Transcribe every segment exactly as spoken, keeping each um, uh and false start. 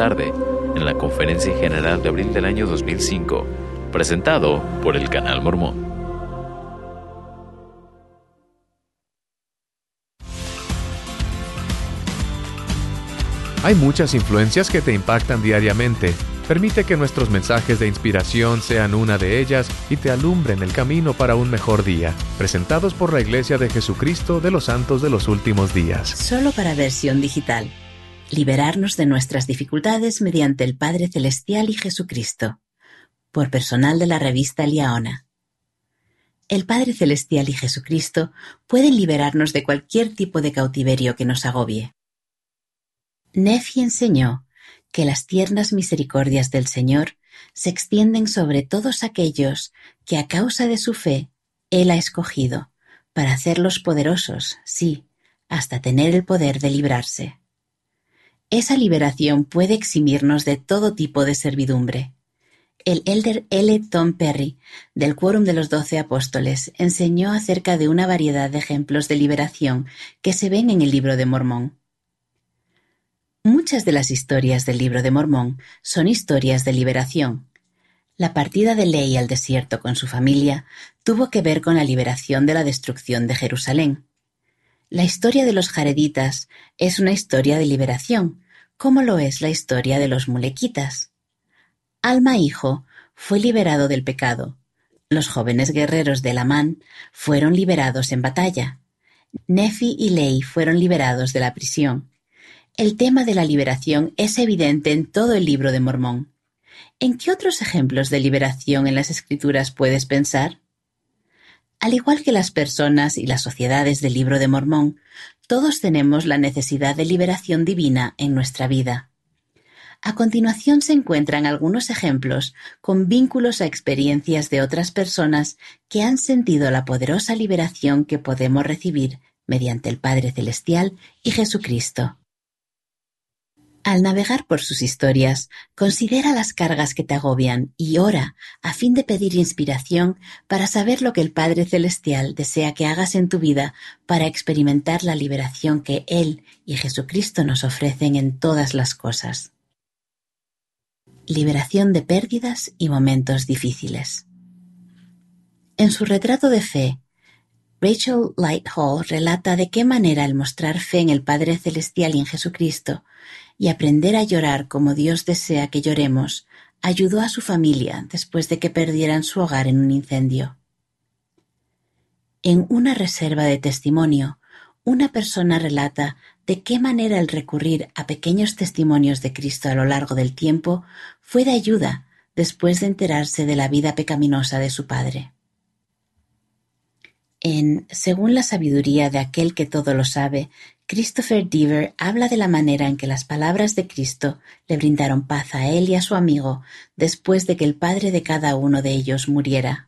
tarde, en la Conferencia General de abril del año dos mil cinco, presentado por el Canal Mormón. Hay muchas influencias que te impactan diariamente. Permite que nuestros mensajes de inspiración sean una de ellas y te alumbren el camino para un mejor día. Presentados por la Iglesia de Jesucristo de los Santos de los Últimos Días. Solo para versión digital. Liberarnos de nuestras dificultades mediante el Padre Celestial y Jesucristo. Por personal de la revista Liaona. El Padre Celestial y Jesucristo pueden liberarnos de cualquier tipo de cautiverio que nos agobie. Nefi enseñó que las tiernas misericordias del Señor se extienden sobre todos aquellos que a causa de su fe Él ha escogido para hacerlos poderosos, sí, hasta tener el poder de librarse. Esa liberación puede eximirnos de todo tipo de servidumbre. El elder L. Tom Perry, del Quórum de los Doce Apóstoles, enseñó acerca de una variedad de ejemplos de liberación que se ven en el Libro de Mormón. Muchas de las historias del Libro de Mormón son historias de liberación. La partida de Lehi al desierto con su familia tuvo que ver con la liberación de la destrucción de Jerusalén. La historia de los jareditas es una historia de liberación, como lo es la historia de los mulequitas. Alma hijo fue liberado del pecado. Los jóvenes guerreros de Lamán fueron liberados en batalla. Nefi y Lehi fueron liberados de la prisión. El tema de la liberación es evidente en todo el Libro de Mormón. ¿En qué otros ejemplos de liberación en las Escrituras puedes pensar? Al igual que las personas y las sociedades del Libro de Mormón, todos tenemos la necesidad de liberación divina en nuestra vida. A continuación se encuentran algunos ejemplos con vínculos a experiencias de otras personas que han sentido la poderosa liberación que podemos recibir mediante el Padre Celestial y Jesucristo. Al navegar por sus historias, considera las cargas que te agobian y ora a fin de pedir inspiración para saber lo que el Padre Celestial desea que hagas en tu vida para experimentar la liberación que Él y Jesucristo nos ofrecen en todas las cosas. Liberación de pérdidas y momentos difíciles. En su retrato de fe, Rachel Lighthall relata de qué manera el mostrar fe en el Padre Celestial y en Jesucristo y aprender a llorar como Dios desea que lloremos, ayudó a su familia después de que perdieran su hogar en un incendio. En una reserva de testimonio, una persona relata de qué manera el recurrir a pequeños testimonios de Cristo a lo largo del tiempo fue de ayuda después de enterarse de la vida pecaminosa de su padre. En Según la sabiduría de aquel que todo lo sabe, Christopher Deaver habla de la manera en que las palabras de Cristo le brindaron paz a él y a su amigo después de que el padre de cada uno de ellos muriera.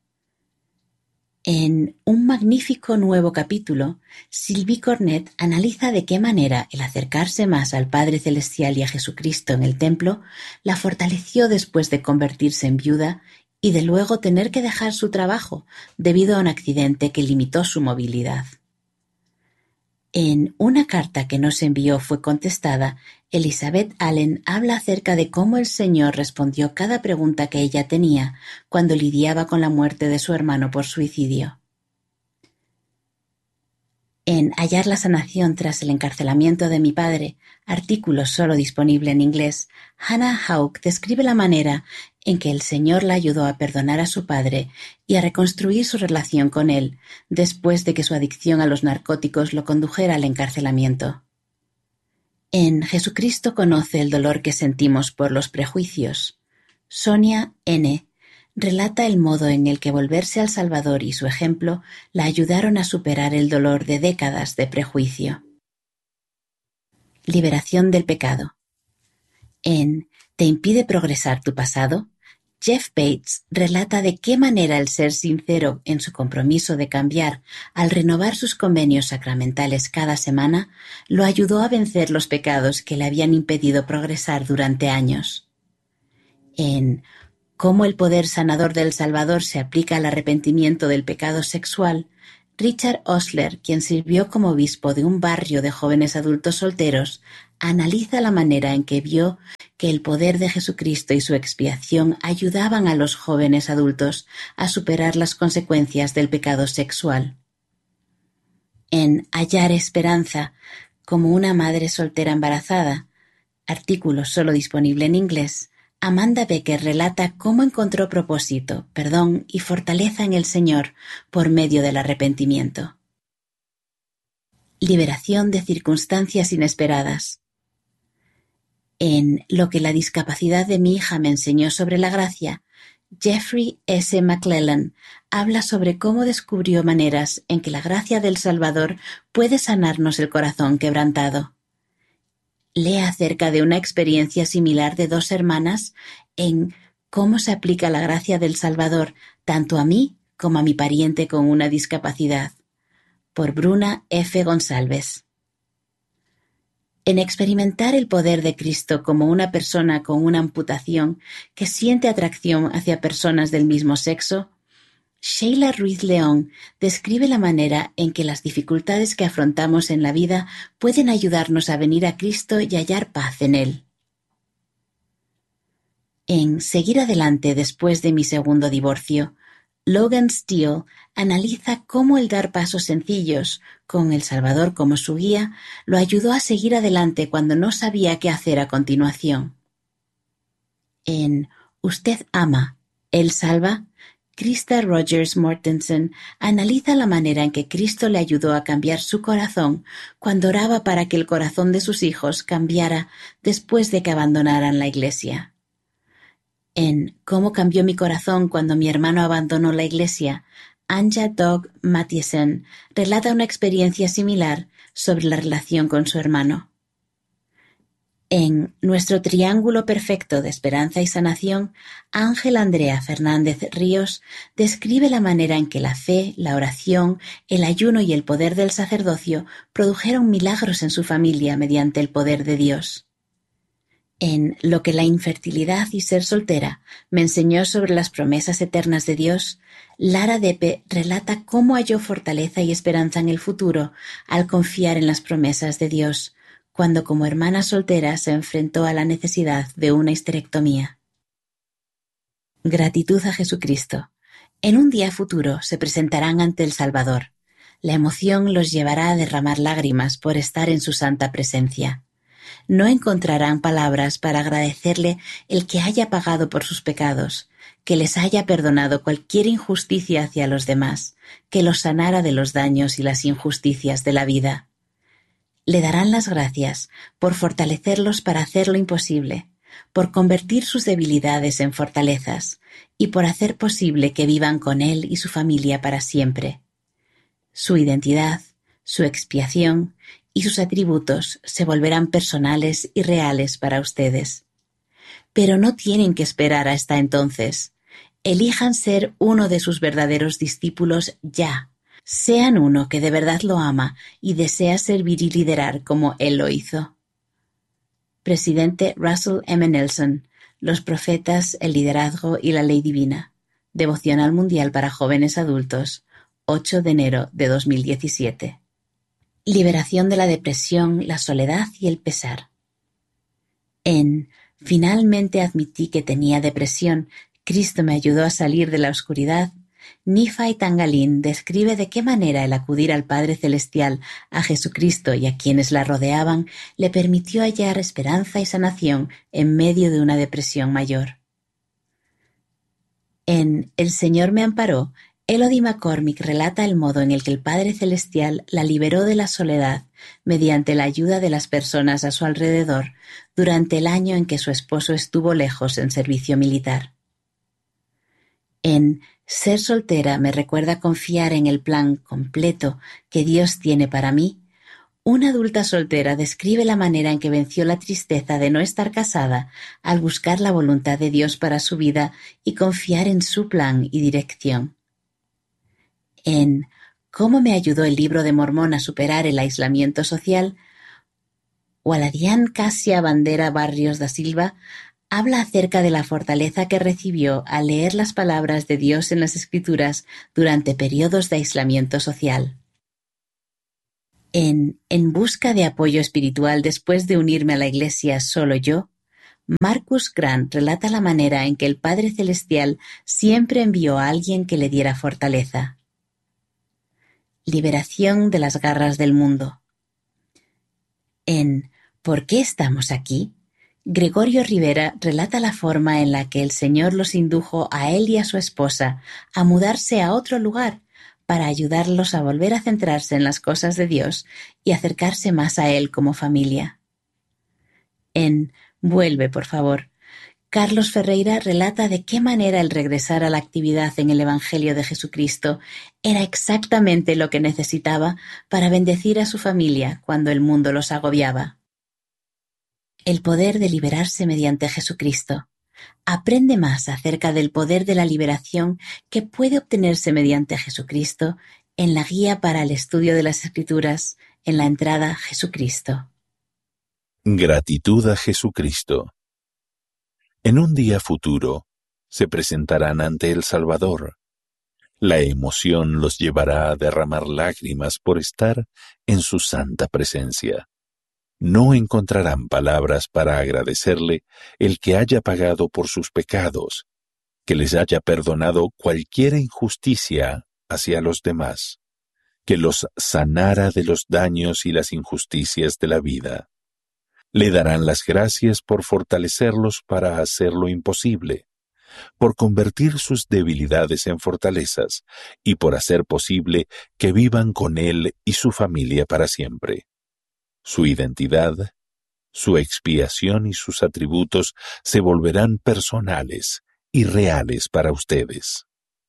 En un magnífico nuevo capítulo, Sylvie Cornett analiza de qué manera el acercarse más al Padre Celestial y a Jesucristo en el templo la fortaleció después de convertirse en viuda y de luego tener que dejar su trabajo debido a un accidente que limitó su movilidad. En una carta que no se envió fue contestada, Elizabeth Allen habla acerca de cómo el Señor respondió cada pregunta que ella tenía cuando lidiaba con la muerte de su hermano por suicidio. En Hallar la sanación tras el encarcelamiento de mi padre, artículo solo disponible en inglés, Hannah Houck describe la manera en que el Señor la ayudó a perdonar a su padre y a reconstruir su relación con él después de que su adicción a los narcóticos lo condujera al encarcelamiento. En Jesucristo conoce el dolor que sentimos por los prejuicios. Sonia N. relata el modo en el que volverse al Salvador y su ejemplo la ayudaron a superar el dolor de décadas de prejuicio. Liberación del pecado. En ¿Te impide progresar tu pasado?, Jeff Bates relata de qué manera el ser sincero en su compromiso de cambiar al renovar sus convenios sacramentales cada semana lo ayudó a vencer los pecados que le habían impedido progresar durante años. En Cómo el poder sanador del Salvador se aplica al arrepentimiento del pecado sexual, Richard Osler, quien sirvió como obispo de un barrio de jóvenes adultos solteros, analiza la manera en que vio que el poder de Jesucristo y su expiación ayudaban a los jóvenes adultos a superar las consecuencias del pecado sexual. En Hallar esperanza, como una madre soltera embarazada, artículo solo disponible en inglés, Amanda Becker relata cómo encontró propósito, perdón y fortaleza en el Señor por medio del arrepentimiento. Liberación de circunstancias inesperadas. En Lo que la discapacidad de mi hija me enseñó sobre la gracia, Jeffrey S. McClellan habla sobre cómo descubrió maneras en que la gracia del Salvador puede sanarnos el corazón quebrantado. Lee acerca de una experiencia similar de dos hermanas en Cómo se aplica la gracia del Salvador tanto a mí como a mi pariente con una discapacidad, por Bruna F. González. En experimentar el poder de Cristo como una persona con una amputación que siente atracción hacia personas del mismo sexo, Sheila Ruiz León describe la manera en que las dificultades que afrontamos en la vida pueden ayudarnos a venir a Cristo y hallar paz en Él. En Seguir adelante después de mi segundo divorcio, Logan Steele analiza cómo el dar pasos sencillos, con El Salvador como su guía, lo ayudó a seguir adelante cuando no sabía qué hacer a continuación. En Usted ama, Él salva, Krista Rogers Mortensen analiza la manera en que Cristo le ayudó a cambiar su corazón cuando oraba para que el corazón de sus hijos cambiara después de que abandonaran la iglesia. En Cómo cambió mi corazón cuando mi hermano abandonó la iglesia, Anja Dog Mathiesen relata una experiencia similar sobre la relación con su hermano. En Nuestro triángulo perfecto de esperanza y sanación, Ángel Andrea Fernández Ríos describe la manera en que la fe, la oración, el ayuno y el poder del sacerdocio produjeron milagros en su familia mediante el poder de Dios. En Lo que la infertilidad y ser soltera me enseñó sobre las promesas eternas de Dios, Lara Depe relata cómo halló fortaleza y esperanza en el futuro al confiar en las promesas de Dios, cuando como hermana soltera se enfrentó a la necesidad de una histerectomía. Gratitud a Jesucristo. En un día futuro se presentarán ante el Salvador. La emoción los llevará a derramar lágrimas por estar en su santa presencia. No encontrarán palabras para agradecerle el que haya pagado por sus pecados, que les haya perdonado cualquier injusticia hacia los demás, que los sanara de los daños y las injusticias de la vida. Le darán las gracias por fortalecerlos para hacer lo imposible, por convertir sus debilidades en fortalezas y por hacer posible que vivan con él y su familia para siempre. Su identidad, su expiación y sus atributos se volverán personales y reales para ustedes. Pero no tienen que esperar hasta entonces. Elijan ser uno de sus verdaderos discípulos ya. Sean uno que de verdad lo ama y desea servir y liderar como él lo hizo. Presidente Russell M. Nelson, Los profetas, el liderazgo y la ley divina. Devocional mundial para jóvenes adultos, ocho de enero de dos mil diecisiete. Liberación de la depresión, la soledad y el pesar. En Finalmente admití que tenía depresión, Cristo me ayudó a salir de la oscuridad, Nifai Tangalin describe de qué manera el acudir al Padre Celestial, a Jesucristo y a quienes la rodeaban le permitió hallar esperanza y sanación en medio de una depresión mayor. En El Señor me amparó, Elodie McCormick relata el modo en el que el Padre Celestial la liberó de la soledad mediante la ayuda de las personas a su alrededor durante el año en que su esposo estuvo lejos en servicio militar. En Ser soltera me recuerda confiar en el plan completo que Dios tiene para mí, una adulta soltera describe la manera en que venció la tristeza de no estar casada al buscar la voluntad de Dios para su vida y confiar en su plan y dirección. En Cómo me ayudó el libro de Mormón a superar el aislamiento social, Waladian Cassia Bandera Barrios da Silva habla acerca de la fortaleza que recibió al leer las palabras de Dios en las Escrituras durante periodos de aislamiento social. En En busca de apoyo espiritual después de unirme a la Iglesia solo yo, Marcus Grant relata la manera en que el Padre Celestial siempre envió a alguien que le diera fortaleza. Liberación de las garras del mundo. En ¿Por qué estamos aquí?, Gregorio Rivera relata la forma en la que el Señor los indujo a él y a su esposa a mudarse a otro lugar para ayudarlos a volver a centrarse en las cosas de Dios y acercarse más a Él como familia. En Vuelve, por favor, Carlos Ferreira relata de qué manera el regresar a la actividad en el Evangelio de Jesucristo era exactamente lo que necesitaba para bendecir a su familia cuando el mundo los agobiaba. El poder de liberarse mediante Jesucristo. Aprende más acerca del poder de la liberación que puede obtenerse mediante Jesucristo en la guía para el estudio de las Escrituras en la entrada Jesucristo. Gratitud a Jesucristo. En un día futuro, se presentarán ante el Salvador. La emoción los llevará a derramar lágrimas por estar en su santa presencia. No encontrarán palabras para agradecerle el que haya pagado por sus pecados, que les haya perdonado cualquier injusticia hacia los demás, que los sanara de los daños y las injusticias de la vida. Le darán las gracias por fortalecerlos para hacer lo imposible, por convertir sus debilidades en fortalezas y por hacer posible que vivan con él y su familia para siempre. Su identidad, su expiación y sus atributos se volverán personales y reales para ustedes.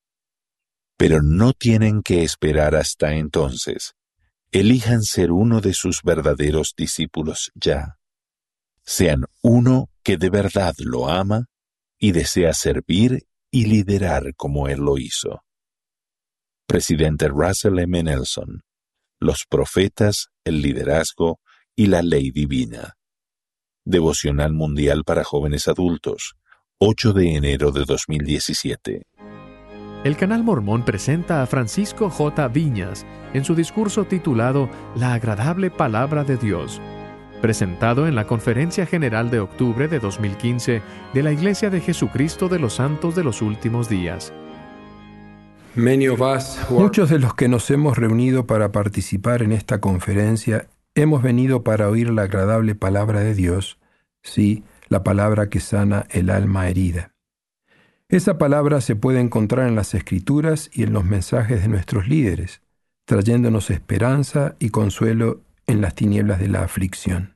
Pero no tienen que esperar hasta entonces. Elijan ser uno de sus verdaderos discípulos ya. Sean uno que de verdad lo ama y desea servir y liderar como él lo hizo. Presidente Russell M. Nelson. Los profetas, el liderazgo y la ley divina. Devocional Mundial para Jóvenes Adultos, ocho de enero de dos mil diecisiete. El Canal Mormón presenta a Francisco J. Viñas en su discurso titulado La agradable palabra de Dios, presentado en la Conferencia General de octubre de dos mil quince de la Iglesia de Jesucristo de los Santos de los Últimos Días. Muchos de los que nos hemos reunido para participar en esta conferencia hemos venido para oír la agradable palabra de Dios, sí, la palabra que sana el alma herida. Esa palabra se puede encontrar en las Escrituras y en los mensajes de nuestros líderes, trayéndonos esperanza y consuelo en las tinieblas de la aflicción.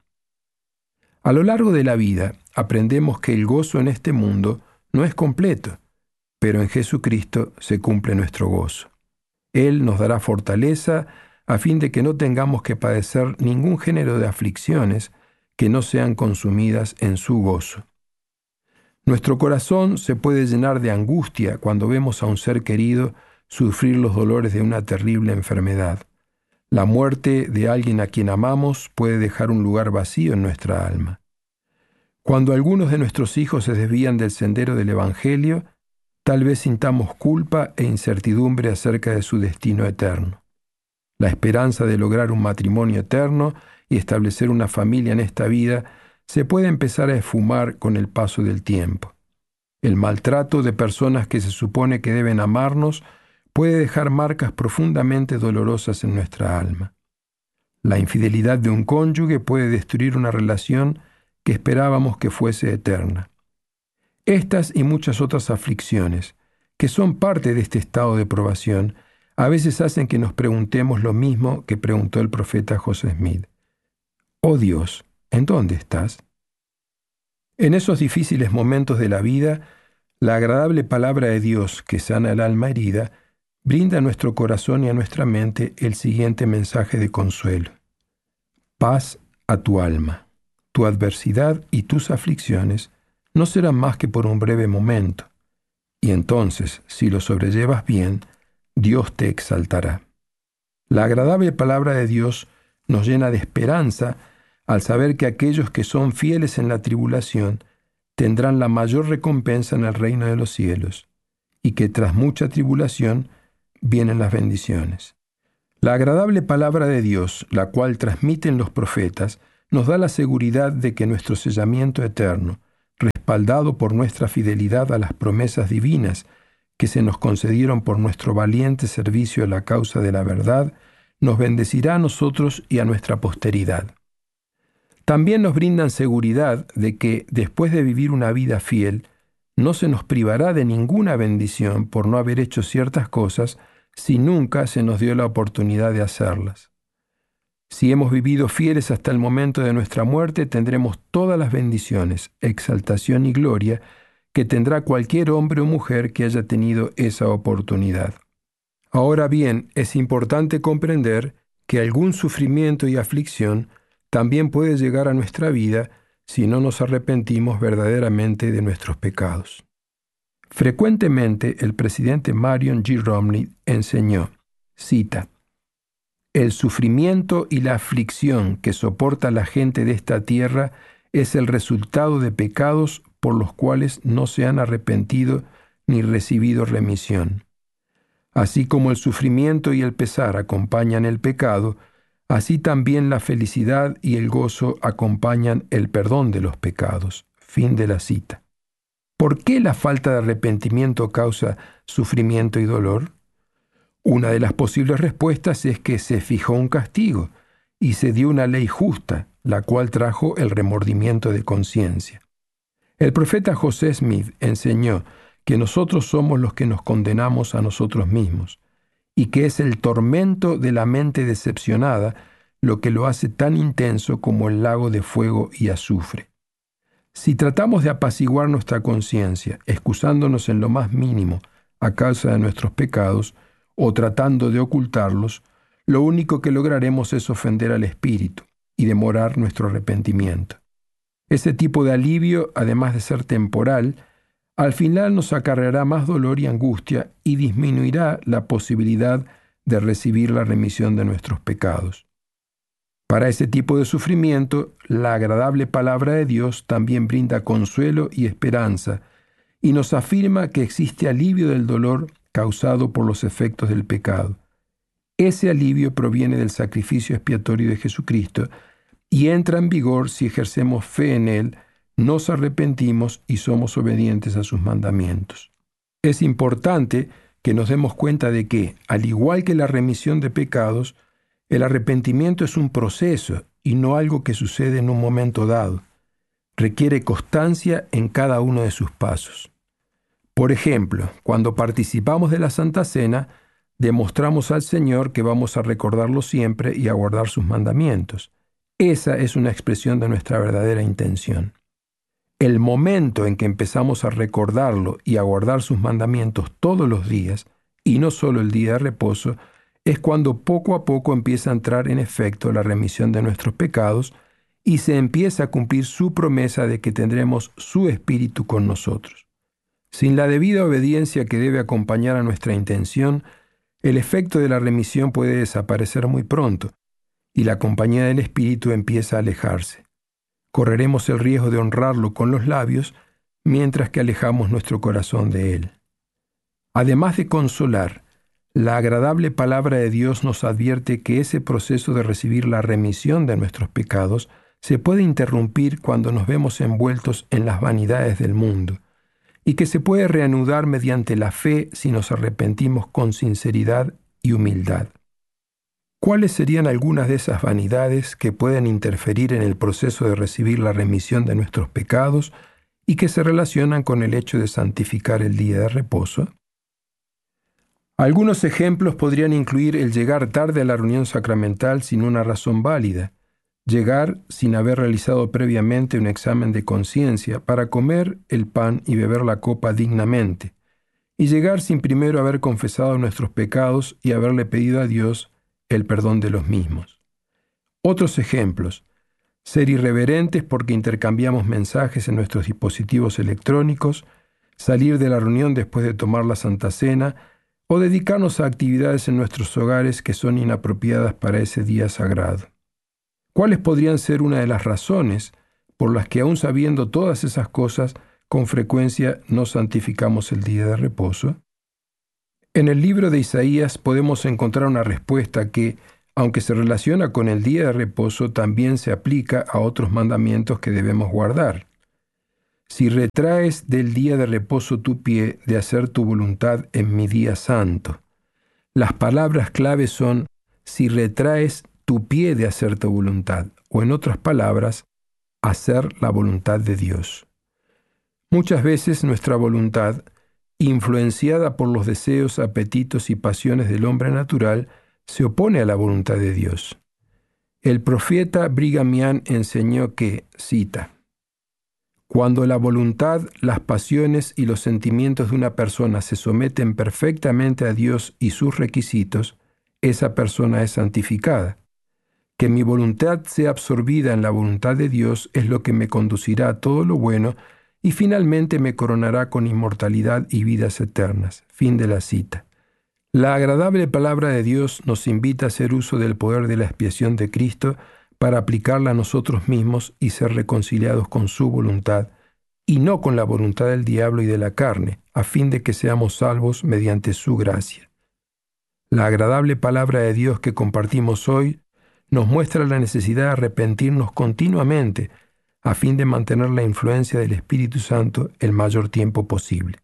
A lo largo de la vida aprendemos que el gozo en este mundo no es completo, pero en Jesucristo se cumple nuestro gozo. Él nos dará fortaleza a fin de que no tengamos que padecer ningún género de aflicciones que no sean consumidas en su gozo. Nuestro corazón se puede llenar de angustia cuando vemos a un ser querido sufrir los dolores de una terrible enfermedad. La muerte de alguien a quien amamos puede dejar un lugar vacío en nuestra alma. Cuando algunos de nuestros hijos se desvían del sendero del Evangelio, tal vez sintamos culpa e incertidumbre acerca de su destino eterno. La esperanza de lograr un matrimonio eterno y establecer una familia en esta vida se puede empezar a esfumar con el paso del tiempo. El maltrato de personas que se supone que deben amarnos puede dejar marcas profundamente dolorosas en nuestra alma. La infidelidad de un cónyuge puede destruir una relación que esperábamos que fuese eterna. Estas y muchas otras aflicciones, que son parte de este estado de probación, a veces hacen que nos preguntemos lo mismo que preguntó el profeta José Smith. «Oh Dios, ¿en dónde estás?». En esos difíciles momentos de la vida, la agradable palabra de Dios que sana el alma herida brinda a nuestro corazón y a nuestra mente el siguiente mensaje de consuelo. Paz a tu alma. Tu adversidad y tus aflicciones no serán más que por un breve momento, y entonces, si lo sobrellevas bien, Dios te exaltará. La agradable palabra de Dios nos llena de esperanza al saber que aquellos que son fieles en la tribulación tendrán la mayor recompensa en el reino de los cielos, y que tras mucha tribulación vienen las bendiciones. La agradable palabra de Dios, la cual transmiten los profetas, nos da la seguridad de que nuestro sellamiento eterno, respaldado por nuestra fidelidad a las promesas divinas que se nos concedieron por nuestro valiente servicio a la causa de la verdad, nos bendecirá a nosotros y a nuestra posteridad. También nos brindan seguridad de que, después de vivir una vida fiel, no se nos privará de ninguna bendición por no haber hecho ciertas cosas si nunca se nos dio la oportunidad de hacerlas. Si hemos vivido fieles hasta el momento de nuestra muerte, tendremos todas las bendiciones, exaltación y gloria que tendrá cualquier hombre o mujer que haya tenido esa oportunidad. Ahora bien, es importante comprender que algún sufrimiento y aflicción también puede llegar a nuestra vida si no nos arrepentimos verdaderamente de nuestros pecados. Frecuentemente el presidente Marion G. Romney enseñó, cita, «El sufrimiento y la aflicción que soporta la gente de esta tierra es el resultado de pecados por los cuales no se han arrepentido ni recibido remisión. Así como el sufrimiento y el pesar acompañan el pecado, así también la felicidad y el gozo acompañan el perdón de los pecados». Fin de la cita. ¿Por qué la falta de arrepentimiento causa sufrimiento y dolor? Una de las posibles respuestas es que se fijó un castigo y se dio una ley justa, la cual trajo el remordimiento de conciencia. El profeta José Smith enseñó que nosotros somos los que nos condenamos a nosotros mismos y que es el tormento de la mente decepcionada lo que lo hace tan intenso como el lago de fuego y azufre. Si tratamos de apaciguar nuestra conciencia, excusándonos en lo más mínimo a causa de nuestros pecados o tratando de ocultarlos, lo único que lograremos es ofender al Espíritu y demorar nuestro arrepentimiento. Ese tipo de alivio, además de ser temporal, al final nos acarreará más dolor y angustia y disminuirá la posibilidad de recibir la remisión de nuestros pecados. Para ese tipo de sufrimiento, la agradable palabra de Dios también brinda consuelo y esperanza y nos afirma que existe alivio del dolor causado por los efectos del pecado. Ese alivio proviene del sacrificio expiatorio de Jesucristo y entra en vigor si ejercemos fe en Él, nos arrepentimos y somos obedientes a sus mandamientos. Es importante que nos demos cuenta de que, al igual que la remisión de pecados, el arrepentimiento es un proceso y no algo que sucede en un momento dado. Requiere constancia en cada uno de sus pasos. Por ejemplo, cuando participamos de la Santa Cena, demostramos al Señor que vamos a recordarlo siempre y a guardar sus mandamientos. Esa es una expresión de nuestra verdadera intención. El momento en que empezamos a recordarlo y a guardar sus mandamientos todos los días, y no solo el día de reposo, es cuando poco a poco empieza a entrar en efecto la remisión de nuestros pecados y se empieza a cumplir su promesa de que tendremos su Espíritu con nosotros. Sin la debida obediencia que debe acompañar a nuestra intención, el efecto de la remisión puede desaparecer muy pronto y la compañía del Espíritu empieza a alejarse. Correremos el riesgo de honrarlo con los labios mientras que alejamos nuestro corazón de Él. Además de consolar, la agradable palabra de Dios nos advierte que ese proceso de recibir la remisión de nuestros pecados se puede interrumpir cuando nos vemos envueltos en las vanidades del mundo y que se puede reanudar mediante la fe si nos arrepentimos con sinceridad y humildad. ¿Cuáles serían algunas de esas vanidades que pueden interferir en el proceso de recibir la remisión de nuestros pecados y que se relacionan con el hecho de santificar el día de reposo? Algunos ejemplos podrían incluir el llegar tarde a la reunión sacramental sin una razón válida, llegar sin haber realizado previamente un examen de conciencia para comer el pan y beber la copa dignamente, y llegar sin primero haber confesado nuestros pecados y haberle pedido a Dios el perdón de los mismos. Otros ejemplos: ser irreverentes porque intercambiamos mensajes en nuestros dispositivos electrónicos, salir de la reunión después de tomar la Santa Cena, o dedicarnos a actividades en nuestros hogares que son inapropiadas para ese día sagrado. ¿Cuáles podrían ser una de las razones por las que, aun sabiendo todas esas cosas, con frecuencia no santificamos el día de reposo? En el libro de Isaías podemos encontrar una respuesta que, aunque se relaciona con el día de reposo, también se aplica a otros mandamientos que debemos guardar. Si retraes del día de reposo tu pie de hacer tu voluntad en mi día santo. Las palabras clave son, si retraes tu pie de hacer tu voluntad, o en otras palabras, hacer la voluntad de Dios. Muchas veces nuestra voluntad, influenciada por los deseos, apetitos y pasiones del hombre natural, se opone a la voluntad de Dios. El profeta Brigham Young enseñó que, cita, cuando la voluntad, las pasiones y los sentimientos de una persona se someten perfectamente a Dios y sus requisitos, esa persona es santificada. Que mi voluntad sea absorbida en la voluntad de Dios es lo que me conducirá a todo lo bueno y finalmente me coronará con inmortalidad y vidas eternas. Fin de la cita. La agradable palabra de Dios nos invita a hacer uso del poder de la expiación de Cristo para aplicarla a nosotros mismos y ser reconciliados con su voluntad, y no con la voluntad del diablo y de la carne, a fin de que seamos salvos mediante su gracia. La agradable palabra de Dios que compartimos hoy nos muestra la necesidad de arrepentirnos continuamente, a fin de mantener la influencia del Espíritu Santo el mayor tiempo posible.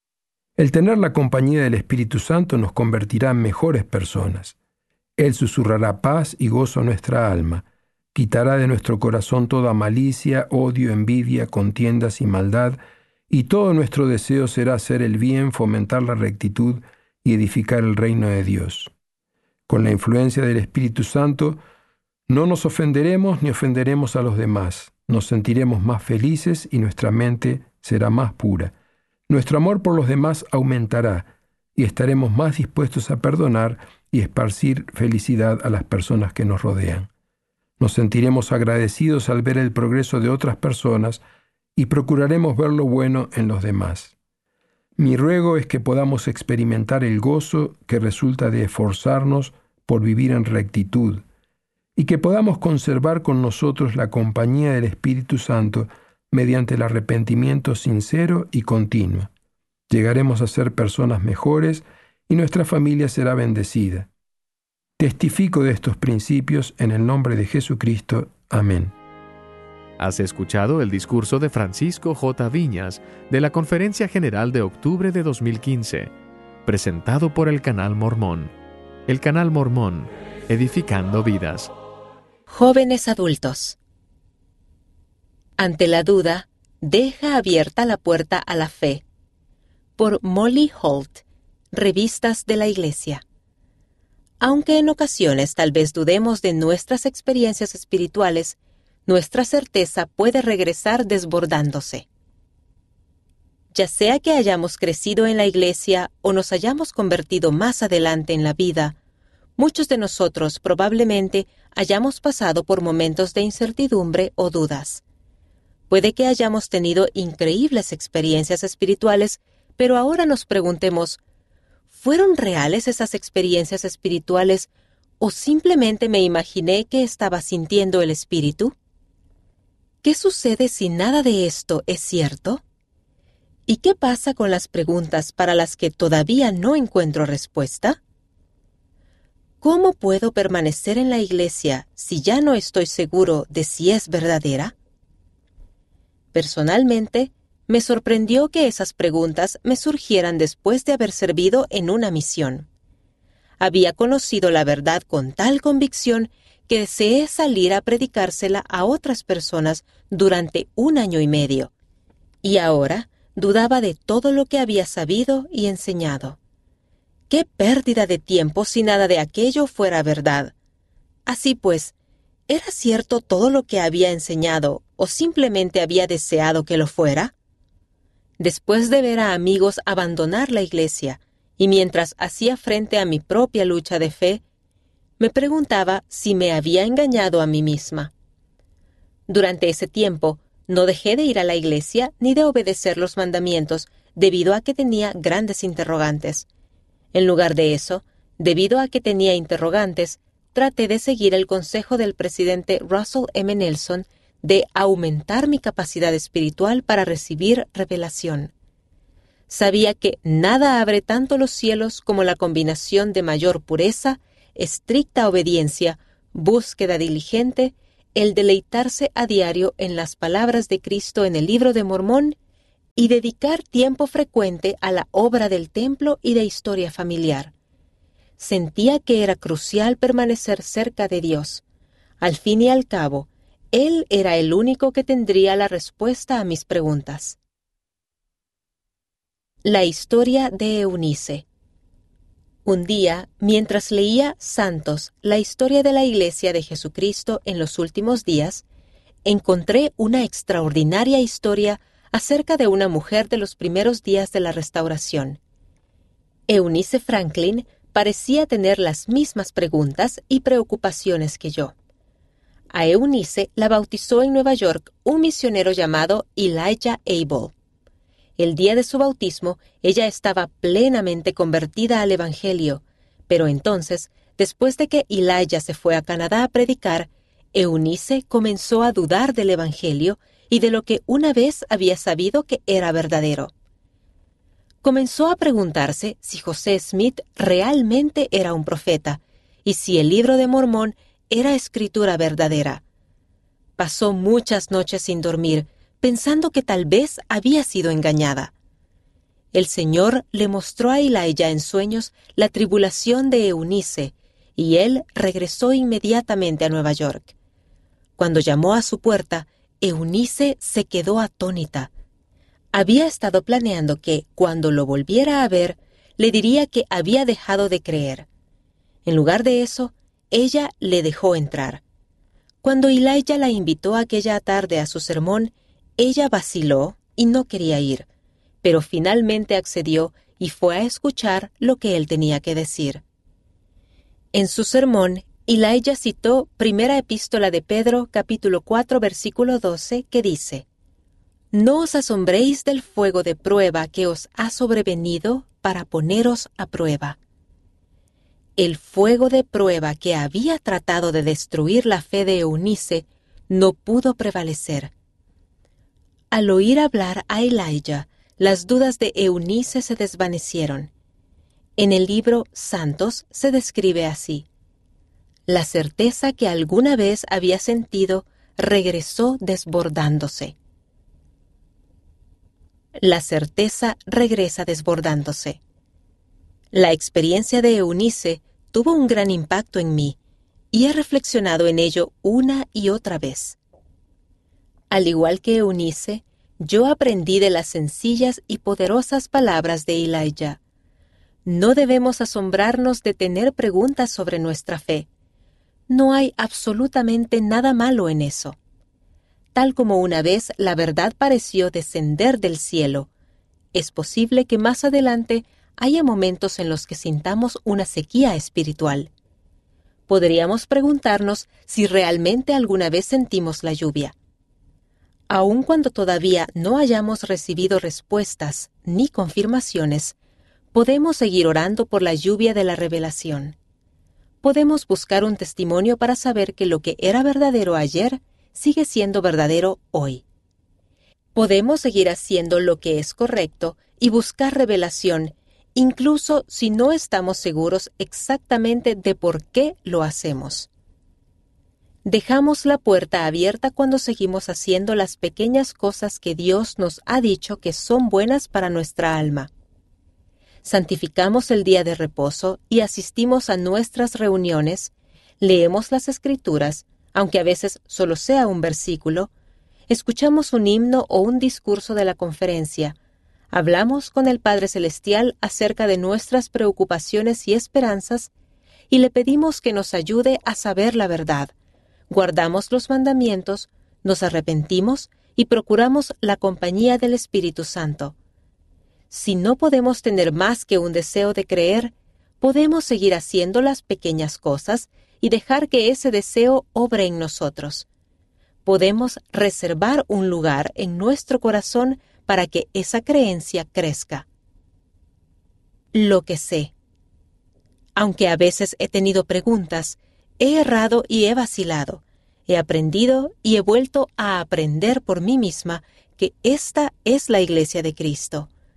El tener la compañía del Espíritu Santo nos convertirá en mejores personas. Él susurrará paz y gozo a nuestra alma, quitará de nuestro corazón toda malicia, odio, envidia, contiendas y maldad, y todo nuestro deseo será hacer el bien, fomentar la rectitud y edificar el reino de Dios. Con la influencia del Espíritu Santo, no nos ofenderemos ni ofenderemos a los demás, nos sentiremos más felices y nuestra mente será más pura. Nuestro amor por los demás aumentará y estaremos más dispuestos a perdonar y esparcir felicidad a las personas que nos rodean. Nos sentiremos agradecidos al ver el progreso de otras personas y procuraremos ver lo bueno en los demás. Mi ruego es que podamos experimentar el gozo que resulta de esforzarnos por vivir en rectitud y que podamos conservar con nosotros la compañía del Espíritu Santo mediante el arrepentimiento sincero y continuo. Llegaremos a ser personas mejores y nuestra familia será bendecida. Testifico de estos principios en el nombre de Jesucristo. Amén. Has escuchado el discurso de Francisco J. Viñas de la Conferencia General de octubre de dos mil quince, presentado por el Canal Mormón. El Canal Mormón, edificando vidas. Jóvenes adultos. Ante la duda, deja abierta la puerta a la fe. Por Molly Holt, Revistas de la Iglesia. Aunque en ocasiones tal vez dudemos de nuestras experiencias espirituales, nuestra certeza puede regresar desbordándose. Ya sea que hayamos crecido en la iglesia o nos hayamos convertido más adelante en la vida, muchos de nosotros probablemente hayamos pasado por momentos de incertidumbre o dudas. Puede que hayamos tenido increíbles experiencias espirituales, pero ahora nos preguntemos, ¿fueron reales esas experiencias espirituales o simplemente me imaginé que estaba sintiendo el Espíritu? ¿Qué sucede si nada de esto es cierto? ¿Y qué pasa con las preguntas para las que todavía no encuentro respuesta? ¿Cómo puedo permanecer en la iglesia si ya no estoy seguro de si es verdadera? Personalmente, me sorprendió que esas preguntas me surgieran después de haber servido en una misión. Había conocido la verdad con tal convicción que deseé salir a predicársela a otras personas durante un año y medio. Y ahora dudaba de todo lo que había sabido y enseñado. ¡Qué pérdida de tiempo si nada de aquello fuera verdad! Así pues, ¿era cierto todo lo que había enseñado o simplemente había deseado que lo fuera? Después de ver a amigos abandonar la iglesia y mientras hacía frente a mi propia lucha de fe, me preguntaba si me había engañado a mí misma. Durante ese tiempo, no dejé de ir a la iglesia ni de obedecer los mandamientos debido a que tenía grandes interrogantes. En lugar de eso, debido a que tenía interrogantes, traté de seguir el consejo del presidente Russell M. Nelson de aumentar mi capacidad espiritual para recibir revelación. Sabía que nada abre tanto los cielos como la combinación de mayor pureza, estricta obediencia, búsqueda diligente, el deleitarse a diario en las palabras de Cristo en el Libro de Mormón y dedicar tiempo frecuente a la obra del templo y de historia familiar. Sentía que era crucial permanecer cerca de Dios. Al fin y al cabo, Él era el único que tendría la respuesta a mis preguntas. La historia de Eunice. Un día, mientras leía Santos, la historia de la Iglesia de Jesucristo en los últimos días, encontré una extraordinaria historia acerca de una mujer de los primeros días de la Restauración. Eunice Franklin parecía tener las mismas preguntas y preocupaciones que yo. A Eunice la bautizó en Nueva York un misionero llamado Elijah Abel. El día de su bautismo, ella estaba plenamente convertida al Evangelio, pero entonces, después de que Elijah se fue a Canadá a predicar, Eunice comenzó a dudar del Evangelio y de lo que una vez había sabido que era verdadero. Comenzó a preguntarse si José Smith realmente era un profeta y si el Libro de Mormón era escritura verdadera. Pasó muchas noches sin dormir, pensando que tal vez había sido engañada. El Señor le mostró a Elijah en sueños la tribulación de Eunice, y él regresó inmediatamente a Nueva York. Cuando llamó a su puerta, Eunice se quedó atónita. Había estado planeando que, cuando lo volviera a ver, le diría que había dejado de creer. En lugar de eso, ella le dejó entrar. Cuando Elijah la invitó aquella tarde a su sermón, ella vaciló y no quería ir, pero finalmente accedió y fue a escuchar lo que él tenía que decir. En su sermón, Elijah citó Primera Epístola de Pedro, capítulo cuatro, versículo doce, que dice: «No os asombréis del fuego de prueba que os ha sobrevenido para poneros a prueba». El fuego de prueba que había tratado de destruir la fe de Eunice no pudo prevalecer. Al oír hablar a Elijah, las dudas de Eunice se desvanecieron. En el libro Santos se describe así: la certeza que alguna vez había sentido regresó desbordándose. La certeza regresa desbordándose. La experiencia de Eunice tuvo un gran impacto en mí, y he reflexionado en ello una y otra vez. Al igual que Eunice, yo aprendí de las sencillas y poderosas palabras de Elijah. No debemos asombrarnos de tener preguntas sobre nuestra fe. No hay absolutamente nada malo en eso. Tal como una vez la verdad pareció descender del cielo, es posible que más adelante haya momentos en los que sintamos una sequía espiritual. Podríamos preguntarnos si realmente alguna vez sentimos la lluvia. Aun cuando todavía no hayamos recibido respuestas ni confirmaciones, podemos seguir orando por la lluvia de la revelación. Podemos buscar un testimonio para saber que lo que era verdadero ayer sigue siendo verdadero hoy. Podemos seguir haciendo lo que es correcto y buscar revelación, incluso si no estamos seguros exactamente de por qué lo hacemos. Dejamos la puerta abierta cuando seguimos haciendo las pequeñas cosas que Dios nos ha dicho que son buenas para nuestra alma. Santificamos el día de reposo y asistimos a nuestras reuniones, leemos las Escrituras, aunque a veces solo sea un versículo, escuchamos un himno o un discurso de la conferencia, hablamos con el Padre Celestial acerca de nuestras preocupaciones y esperanzas y le pedimos que nos ayude a saber la verdad. Guardamos los mandamientos, nos arrepentimos y procuramos la compañía del Espíritu Santo. Si no podemos tener más que un deseo de creer, podemos seguir haciendo las pequeñas cosas y dejar que ese deseo obre en nosotros. Podemos reservar un lugar en nuestro corazón para que esa creencia crezca. Lo que sé. Aunque a veces he tenido preguntas, he errado y he vacilado. He aprendido y he vuelto a aprender por mí misma que esta es la Iglesia de Cristo.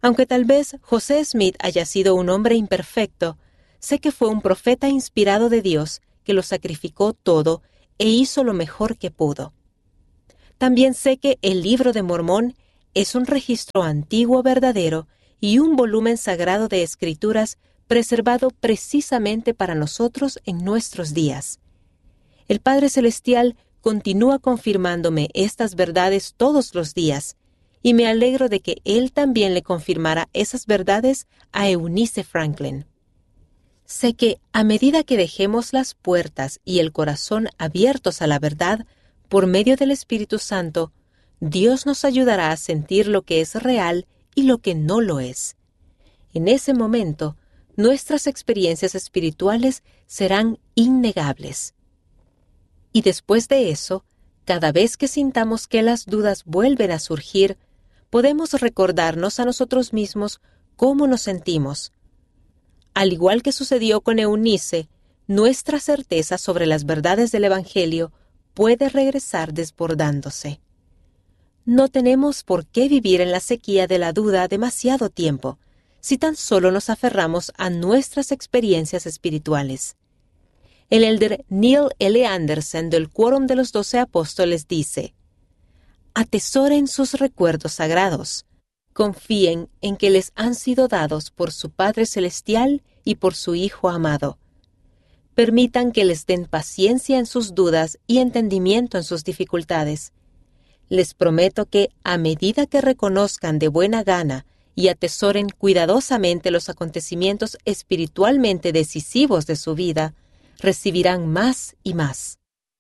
Aunque tal vez José Smith haya sido un hombre imperfecto, sé que fue un profeta inspirado de Dios que lo sacrificó todo e hizo lo mejor que pudo. También sé que el Libro de Mormón es un registro antiguo verdadero y un volumen sagrado de escrituras preservado precisamente para nosotros en nuestros días. El Padre Celestial continúa confirmándome estas verdades todos los días, y me alegro de que Él también le confirmara esas verdades a Eunice Franklin. Sé que a medida que dejemos las puertas y el corazón abiertos a la verdad por medio del Espíritu Santo, Dios nos ayudará a sentir lo que es real y lo que no lo es. En ese momento, nuestras experiencias espirituales serán innegables. Y después de eso, cada vez que sintamos que las dudas vuelven a surgir, podemos recordarnos a nosotros mismos cómo nos sentimos. Al igual que sucedió con Eunice, nuestra certeza sobre las verdades del Evangelio puede regresar desbordándose. No tenemos por qué vivir en la sequía de la duda demasiado tiempo, si tan solo nos aferramos a nuestras experiencias espirituales. El elder Neil L. Anderson del Quórum de los Doce Apóstoles dice: atesoren sus recuerdos sagrados, confíen en que les han sido dados por su Padre Celestial y por su Hijo amado. Permitan que les den paciencia en sus dudas y entendimiento en sus dificultades. Les prometo que, a medida que reconozcan de buena gana y atesoren cuidadosamente los acontecimientos espiritualmente decisivos de su vida, recibirán más y más.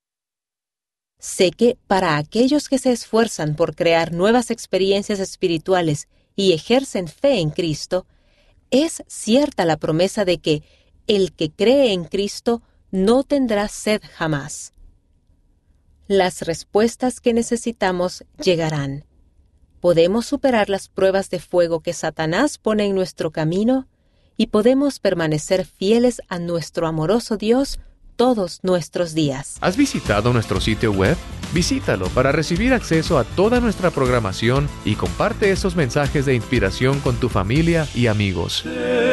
Sé que para aquellos que se esfuerzan por crear nuevas experiencias espirituales y ejercen fe en Cristo, es cierta la promesa de que el que cree en Cristo no tendrá sed jamás. Las respuestas que necesitamos llegarán. Podemos superar las pruebas de fuego que Satanás pone en nuestro camino y podemos permanecer fieles a nuestro amoroso Dios todos nuestros días. ¿Has visitado nuestro sitio web? Visítalo para recibir acceso a toda nuestra programación y comparte esos mensajes de inspiración con tu familia y amigos.